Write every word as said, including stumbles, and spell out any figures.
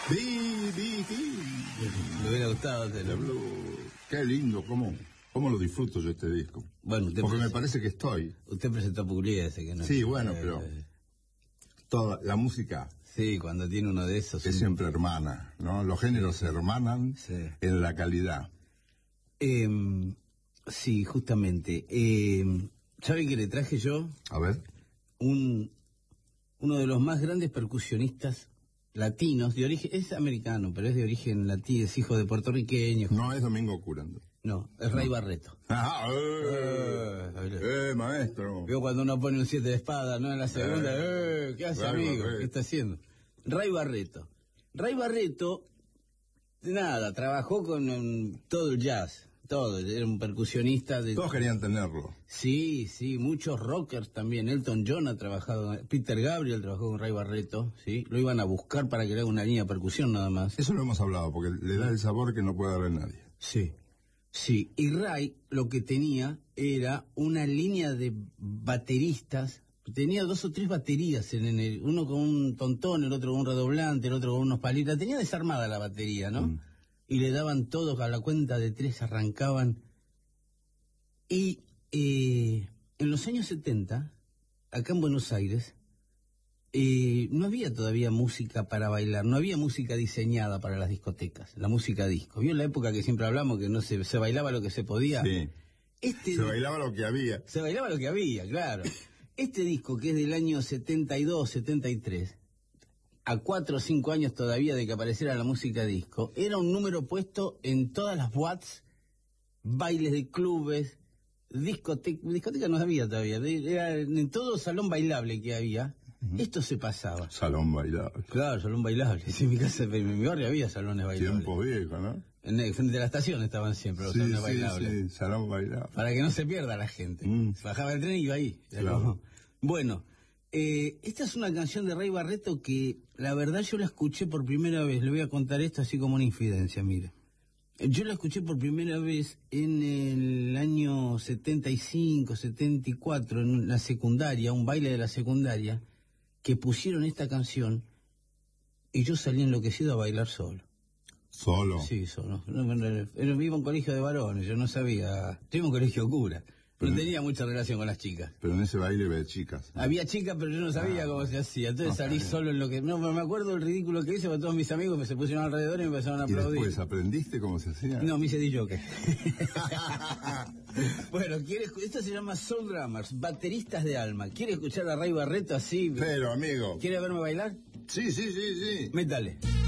Di, di, di. Me hubiera gustado hacerlo. Qué lindo, cómo, cómo lo disfruto yo este disco. Bueno, usted Porque presentó, me parece que estoy. Usted presentó Pugliese, que no. Sí, bueno, eh, pero toda la música Sí, cuando tiene uno de esos. es un... siempre hermana, ¿no? Los géneros se hermanan Sí. en la calidad. Eh, sí, justamente. Eh, ¿Sabe qué le traje yo? A ver. Un, uno de los más grandes percusionistas latinos, de origen, es americano, pero es de origen latino, es hijo de puertorriqueños. No es Domingo Curando. No, es Ray Barreto. Ah, eh, Eh, eh, maestro. Veo cuando uno pone un siete de espada, ¿no? En la segunda, eh, ¿qué hace, Ray amigo? Barreto. ¿Qué está haciendo? Ray Barreto. Ray Barreto, nada, trabajó con um, todo el jazz, todo, era un percusionista de... Todos querían tenerlo. Sí, sí, muchos rockers también. Elton John ha trabajado, Peter Gabriel trabajó con Ray Barreto, ¿sí? Lo iban a buscar para que le haga una línea de percusión nada más. Eso lo hemos hablado, porque le da el sabor que no puede darle nadie. Sí, sí. Y Ray lo que tenía era una línea de bateristas. Tenía dos o tres baterías, en, en el, uno con un tontón, el otro con un redoblante, el otro con unos palitos. Tenía desarmada la batería, ¿no? Mm. Y le daban todos, a la cuenta de tres arrancaban. Y eh, en los años setenta, acá en Buenos Aires, eh, no había todavía música para bailar, no había música diseñada para las discotecas, la música disco. ¿Vio la época que siempre hablamos que no se, se bailaba lo que se podía? Sí. Este, se bailaba lo que había. Se bailaba lo que había, claro. Este disco, que es del año setenta y dos, setenta y tres, a cuatro o cinco años todavía de que apareciera la música disco, era un número puesto en todas las boîtes, bailes de clubes, discoteca, discoteca no había todavía, era en todo salón bailable que había, uh-huh. Esto se pasaba. Salón bailable. Claro, salón bailable. Sí, en mi casa, en mi barrio había salones bailables. Tiempos viejos, ¿no? En el frente de la estación estaban siempre los sí, salones sí, bailables. Sí, salón bailable. Para que no se pierda la gente. Mm. Bajaba el tren y iba ahí. Claro. Bueno, eh, esta es una canción de Ray Barreto que, la verdad, yo la escuché por primera vez. Le voy a contar esto así como una infidencia, mire. Yo la escuché por primera vez en el año setenta y cinco, setenta y cuatro, en la secundaria, un baile de la secundaria, que pusieron esta canción y yo salí enloquecido a bailar solo. ¿Solo? Sí, solo. No, no, no, vivo en un colegio de varones, yo no sabía. Estoy en un colegio cura. No tenía mucha relación con las chicas. Pero en ese baile ve chicas. ¿No? Había chicas, pero yo no sabía ah, cómo se hacía. Entonces salí bien. Solo en lo que... No, me acuerdo el ridículo que hice, porque todos mis amigos me se pusieron alrededor y me empezaron a aplaudir. ¿Y después aprendiste cómo se hacía? No, me hice disjockey. Bueno, ¿quiere... esto se llama Soul Drummers, bateristas de alma. ¿Quiere escuchar a Ray Barreto así? Pero, amigo. ¿Quiere verme bailar? Sí, sí, sí, sí. Métale.